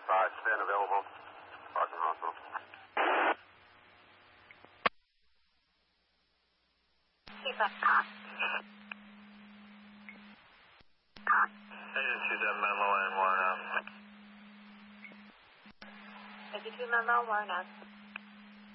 Spin available. Boston Hospital. Keep up, Cox. Agency that memo and warrant out. 52 memo, warrant out.